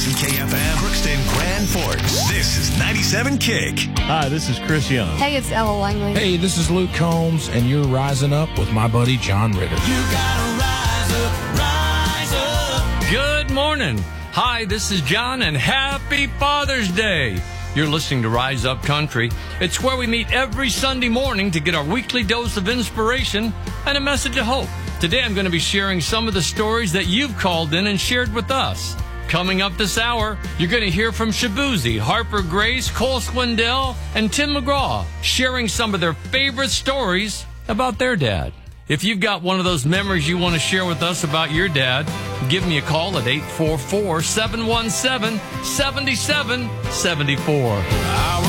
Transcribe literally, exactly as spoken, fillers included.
C K F M, Crookston, Grand Forks. This is ninety-seven Kick. Hi, this is Chris Young. Hey, it's Ella Langley. Hey, this is Luke Combs, and you're rising up with my buddy John Ritter. You gotta rise up, rise up. Good morning. Hi, this is John, and happy Father's Day. You're listening to Rise Up Country. It's where we meet every Sunday morning to get our weekly dose of inspiration and a message of hope. Today I'm going to be sharing some of the stories that you've called in and shared with us. Coming up this hour, you're going to hear from Shabuzi, Harper Grace, Cole Swindell, and Tim McGraw sharing some of their favorite stories about their dad. If you've got one of those memories you want to share with us about your dad, give me a call at eight four four, seven one seven, seven seven seven four.